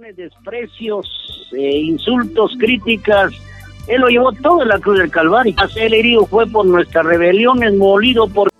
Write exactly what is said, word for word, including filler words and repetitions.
Desprecios, eh, insultos, críticas, él lo llevó todo en la cruz del Calvario. El herido fue por nuestras rebeliones, molido por